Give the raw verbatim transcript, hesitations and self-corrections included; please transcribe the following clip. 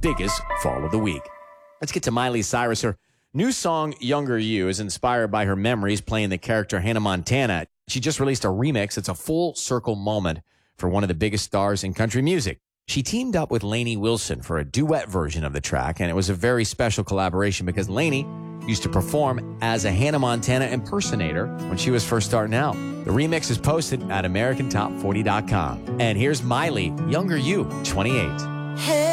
biggest fall of the week. Let's get to Miley Cyrus. Her new song, Younger You, is inspired by her memories playing the character Hannah Montana. She just released a remix. It's a full circle moment for one of the biggest stars in country music. She teamed up with Lainey Wilson for a duet version of the track, and it was a very special collaboration because Lainey used to perform as a Hannah Montana impersonator when she was first starting out. The remix is posted at American Top forty dot com. And here's Miley, Younger You, twenty-eight. Hey.